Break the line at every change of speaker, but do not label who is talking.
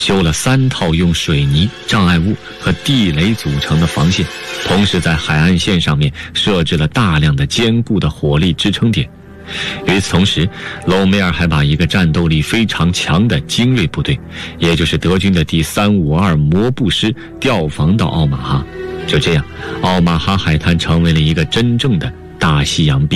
修了3套用水泥、障碍物和地雷组成的防线，同时在海岸线上面设置了大量的坚固的火力支撑点。与此同时，隆美尔还把一个战斗力非常强的精锐部队，也就是德军的第352摩步师调防到奥马哈。就这样，奥马哈海滩成为了一个真正的大西洋